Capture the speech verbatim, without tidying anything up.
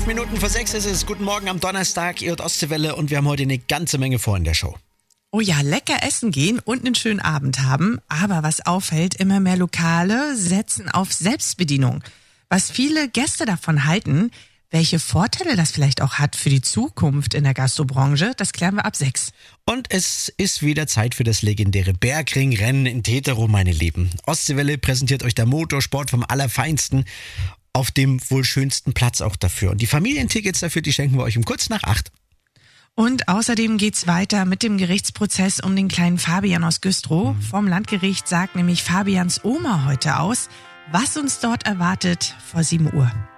Elf Minuten vor sechs ist es. Guten Morgen am Donnerstag, ihr hört Ostseewelle und wir haben heute eine ganze Menge vor in der Show. Oh ja, lecker essen gehen und einen schönen Abend haben. Aber was auffällt, immer mehr Lokale setzen auf Selbstbedienung. Was viele Gäste davon halten, welche Vorteile das vielleicht auch hat für die Zukunft in der Gastrobranche, das klären wir ab sechs. Und es ist wieder Zeit für das legendäre Bergringrennen in Teterow, meine Lieben. Ostseewelle präsentiert euch der Motorsport vom Allerfeinsten auf dem wohl schönsten Platz auch dafür. Und die Familientickets dafür, die schenken wir euch um kurz nach acht. Und außerdem geht's weiter mit dem Gerichtsprozess um den kleinen Fabian aus Güstrow. Mhm. Vom Landgericht sagt nämlich Fabians Oma heute aus, was uns dort erwartet vor sieben Uhr.